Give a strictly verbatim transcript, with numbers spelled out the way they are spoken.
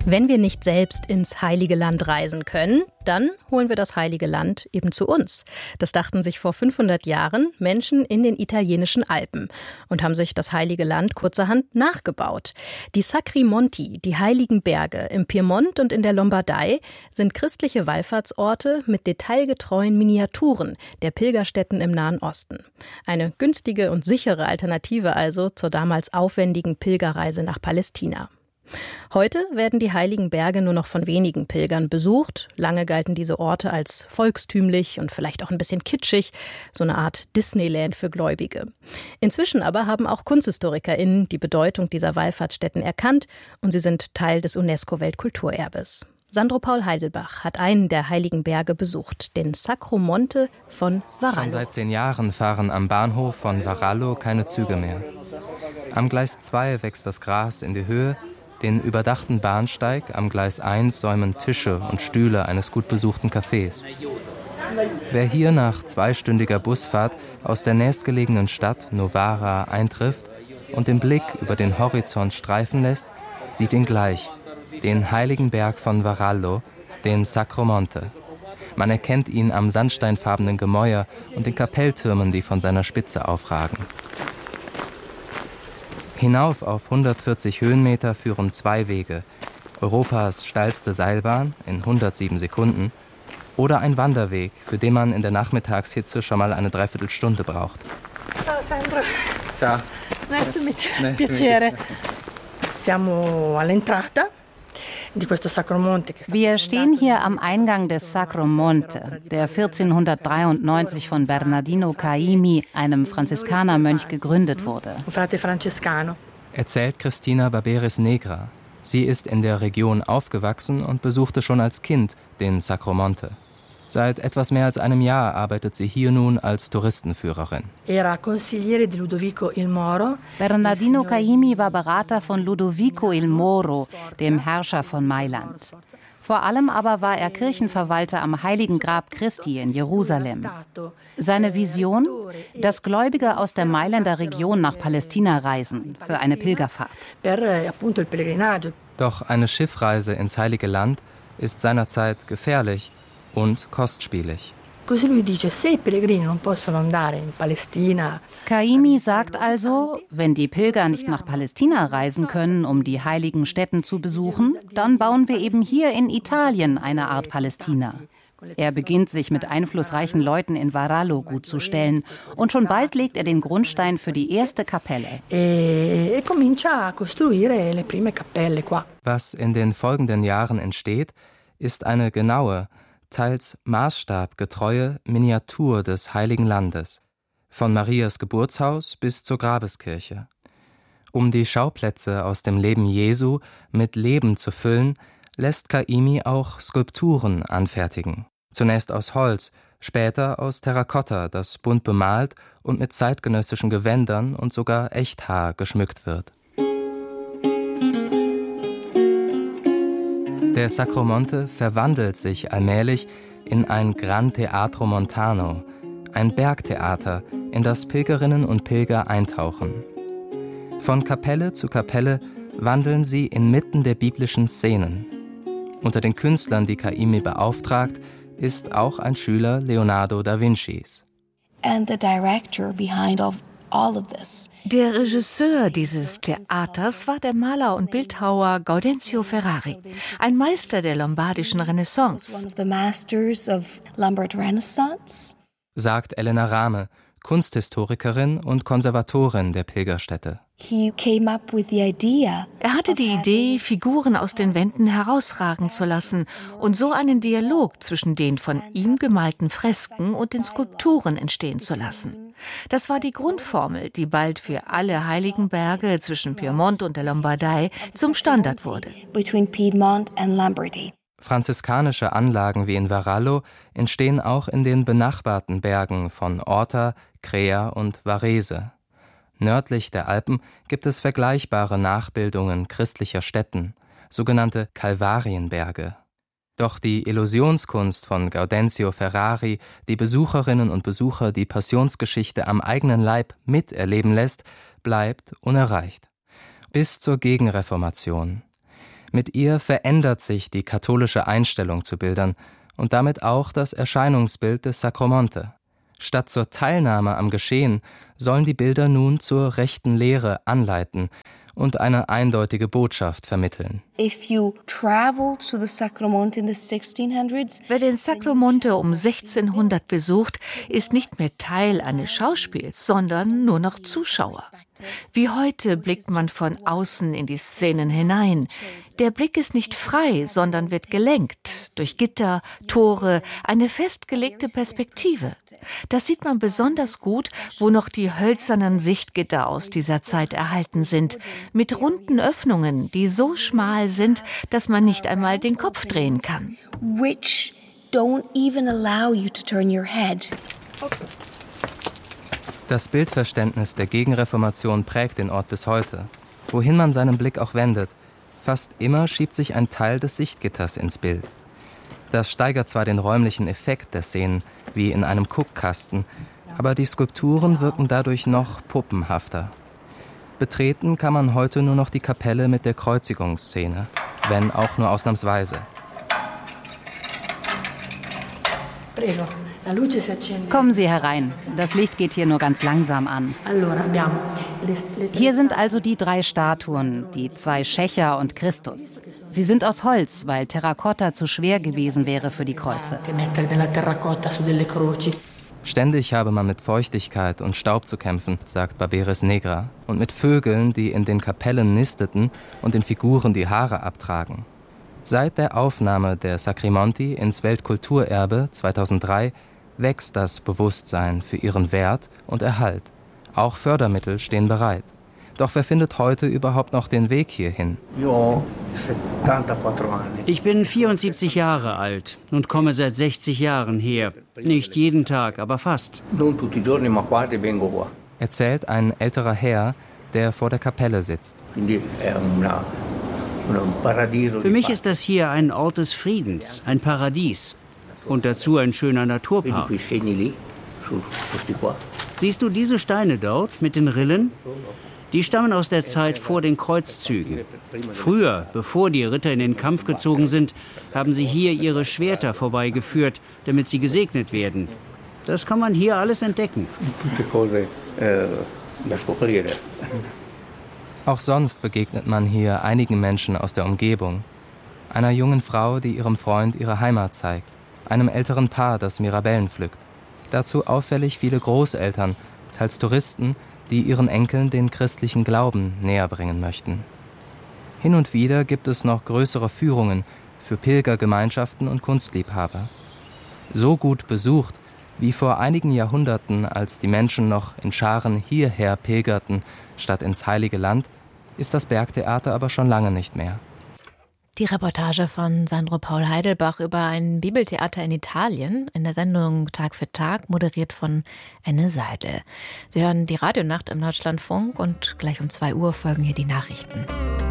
Wenn wir nicht selbst ins Heilige Land reisen können, dann holen wir das Heilige Land eben zu uns. Das dachten sich vor fünfhundert Jahren Menschen in den italienischen Alpen und haben sich das Heilige Land kurzerhand nachgebaut. Die Sacri Monti, die Heiligen Berge im Piemont und in der Lombardei, sind christliche Wallfahrtsorte mit detailgetreuen Miniaturen der Pilgerstätten im Nahen Osten. Eine günstige und sichere Alternative also zur damals aufwendigen Pilgerreise nach Palästina. Heute werden die Heiligen Berge nur noch von wenigen Pilgern besucht. Lange galten diese Orte als volkstümlich und vielleicht auch ein bisschen kitschig, so eine Art Disneyland für Gläubige. Inzwischen aber haben auch KunsthistorikerInnen die Bedeutung dieser Wallfahrtsstätten erkannt und sie sind Teil des UNESCO-Weltkulturerbes. Sandro Paul Heidelbach hat einen der Heiligen Berge besucht, den Sacro Monte von Varallo. Schon seit zehn Jahren fahren am Bahnhof von Varallo keine Züge mehr. Am Gleis zwei wächst das Gras in die Höhe. Den überdachten Bahnsteig am Gleis eins säumen Tische und Stühle eines gut besuchten Cafés. Wer hier nach zweistündiger Busfahrt aus der nächstgelegenen Stadt Novara eintrifft und den Blick über den Horizont streifen lässt, sieht ihn gleich, den Heiligen Berg von Varallo, den Sacro Monte. Man erkennt ihn am sandsteinfarbenen Gemäuer und den Kapelltürmen, die von seiner Spitze aufragen. Hinauf auf hundertvierzig Höhenmeter führen zwei Wege, Europas steilste Seilbahn in hundertsieben Sekunden oder ein Wanderweg, für den man in der Nachmittagshitze schon mal eine Dreiviertelstunde braucht. Ciao Sandro. Ciao. Nice to meet you. Nice Piacere. Siamo all'entrata. Wir stehen hier am Eingang des Sacro Monte, der vierzehnhundertdreiundneunzig von Bernardino Caimi, einem Franziskanermönch, gegründet wurde. Erzählt Cristina Barberis Negra. Sie ist in der Region aufgewachsen und besuchte schon als Kind den Sacro Monte. Seit etwas mehr als einem Jahr arbeitet sie hier nun als Touristenführerin. Bernardino Caimi war Berater von Ludovico il Moro, dem Herrscher von Mailand. Vor allem aber war er Kirchenverwalter am Heiligen Grab Christi in Jerusalem. Seine Vision? Dass Gläubige aus der Mailänder Region nach Palästina reisen für eine Pilgerfahrt. Doch eine Schiffreise ins Heilige Land ist seinerzeit gefährlich und kostspielig. Caimi sagt also, wenn die Pilger nicht nach Palästina reisen können, um die heiligen Stätten zu besuchen, dann bauen wir eben hier in Italien eine Art Palästina. Er beginnt, sich mit einflussreichen Leuten in Varallo gut zu stellen. Und schon bald legt er den Grundstein für die erste Kapelle. Was in den folgenden Jahren entsteht, ist eine genaue, teils maßstabgetreue Miniatur des Heiligen Landes, von Marias Geburtshaus bis zur Grabeskirche. Um die Schauplätze aus dem Leben Jesu mit Leben zu füllen, lässt Caimi auch Skulpturen anfertigen. Zunächst aus Holz, später aus Terrakotta, das bunt bemalt und mit zeitgenössischen Gewändern und sogar Echthaar geschmückt wird. Der Sacro Monte verwandelt sich allmählich in ein Gran Teatro Montano, ein Bergtheater, in das Pilgerinnen und Pilger eintauchen. Von Kapelle zu Kapelle wandeln sie inmitten der biblischen Szenen. Unter den Künstlern, die Caimi beauftragt, ist auch ein Schüler Leonardo da Vincis. And the director behind of Der Regisseur dieses Theaters war der Maler und Bildhauer Gaudenzio Ferrari, ein Meister der lombardischen Renaissance. Sagt Elena Rahme, Kunsthistorikerin und Konservatorin der Pilgerstätte. Er hatte die Idee, Figuren aus den Wänden herausragen zu lassen und so einen Dialog zwischen den von ihm gemalten Fresken und den Skulpturen entstehen zu lassen. Das war die Grundformel, die bald für alle Heiligen Berge zwischen Piemont und der Lombardei zum Standard wurde. Franziskanische Anlagen wie in Varallo entstehen auch in den benachbarten Bergen von Orta, Crea und Varese. Nördlich der Alpen gibt es vergleichbare Nachbildungen christlicher Stätten, sogenannte Kalvarienberge. Doch die Illusionskunst von Gaudenzio Ferrari, die Besucherinnen und Besucher die Passionsgeschichte am eigenen Leib miterleben lässt, bleibt unerreicht. Bis zur Gegenreformation. Mit ihr verändert sich die katholische Einstellung zu Bildern und damit auch das Erscheinungsbild des Sacromonte. Statt zur Teilnahme am Geschehen sollen die Bilder nun zur rechten Lehre anleiten und eine eindeutige Botschaft vermitteln. If you travel to the Sacromonte in the sixteen hundreds, wer den Sacromonte um sechzehnhundert besucht, ist nicht mehr Teil eines Schauspiels, sondern nur noch Zuschauer. Wie heute blickt man von außen in die Szenen hinein. Der Blick ist nicht frei, sondern wird gelenkt durch Gitter, Tore, eine festgelegte Perspektive. Das sieht man besonders gut, wo noch die hölzernen Sichtgitter aus dieser Zeit erhalten sind, mit runden Öffnungen, die so schmal sind, dass man nicht einmal den Kopf drehen kann. which don't even allow you to turn your head. Das Bildverständnis der Gegenreformation prägt den Ort bis heute. Wohin man seinen Blick auch wendet, fast immer schiebt sich ein Teil des Sichtgitters ins Bild. Das steigert zwar den räumlichen Effekt der Szenen, wie in einem Guckkasten, aber die Skulpturen wirken dadurch noch puppenhafter. Betreten kann man heute nur noch die Kapelle mit der Kreuzigungsszene, wenn auch nur ausnahmsweise. Prego. La luce si accende. Kommen Sie herein. Das Licht geht hier nur ganz langsam an. Allora, abbiamo le, le Hier sind also die drei Statuen, die zwei Schächer und Christus. Sie sind aus Holz, weil Terrakotta zu schwer gewesen wäre für die Kreuze. mettere della terracotta su delle croci. Ständig habe man mit Feuchtigkeit und Staub zu kämpfen, sagt Barberis Negra, und mit Vögeln, die in den Kapellen nisteten und den Figuren die Haare abtragen. Seit der Aufnahme der Sacromonti ins Weltkulturerbe zweitausenddrei wächst das Bewusstsein für ihren Wert und Erhalt. Auch Fördermittel stehen bereit. Doch wer findet heute überhaupt noch den Weg hierhin? Ich bin vierundsiebzig Jahre alt und komme seit sechzig Jahren her. Nicht jeden Tag, aber fast. Erzählt ein älterer Herr, der vor der Kapelle sitzt. Für mich ist das hier ein Ort des Friedens, ein Paradies. Und dazu ein schöner Naturpark. Siehst du diese Steine dort mit den Rillen? Die stammen aus der Zeit vor den Kreuzzügen. Früher, bevor die Ritter in den Kampf gezogen sind, haben sie hier ihre Schwerter vorbeigeführt, damit sie gesegnet werden. Das kann man hier alles entdecken. Auch sonst begegnet man hier einigen Menschen aus der Umgebung. Einer jungen Frau, die ihrem Freund ihre Heimat zeigt. Einem älteren Paar, das Mirabellen pflückt. Dazu auffällig viele Großeltern, teils Touristen, die ihren Enkeln den christlichen Glauben näher bringen möchten. Hin und wieder gibt es noch größere Führungen für Pilgergemeinschaften und Kunstliebhaber. So gut besucht wie vor einigen Jahrhunderten, als die Menschen noch in Scharen hierher pilgerten, statt ins Heilige Land, ist das Bergtheater aber schon lange nicht mehr. Die Reportage von Sandro Paul Heidelbach über ein Bibeltheater in Italien in der Sendung Tag für Tag, moderiert von Enne Seidel. Sie hören die Radionacht im Deutschlandfunk und gleich um zwei Uhr folgen hier die Nachrichten.